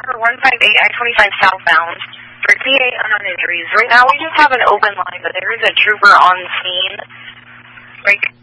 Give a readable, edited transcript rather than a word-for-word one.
for 158 I-25 southbound for TA unknown injuries. Right now we just have an open line, but there is a trooper on scene. Like,